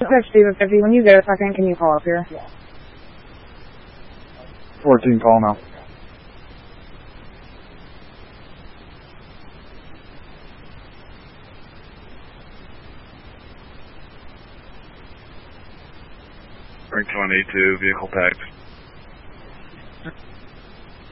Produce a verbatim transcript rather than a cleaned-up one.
Dispatch Steve fifty, when you get a second, can you call up here? fourteen, call now. Ring twenty-two, vehicle tagged